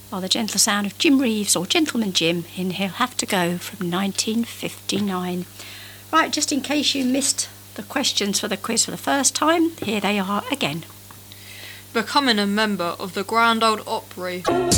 or the gentle sound of Jim Reeves or Gentleman Jim in He'll Have to Go from 1959. Right, just in case you missed the questions for the quiz for the first time, here they are again. Becoming a member of the Grand Ole Opry.